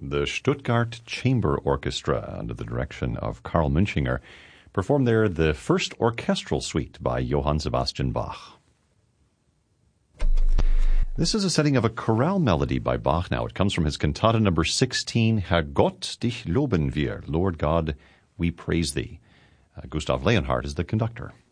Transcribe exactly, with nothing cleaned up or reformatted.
The Stuttgart Chamber Orchestra, under the direction of Karl Münchinger, performed there the first orchestral suite by Johann Sebastian Bach. This is a setting of a chorale melody by Bach now. It comes from his cantata number sixteen, Herr Gott, dich loben wir, Lord God, we praise thee. Uh, Gustav Leonhardt is the conductor.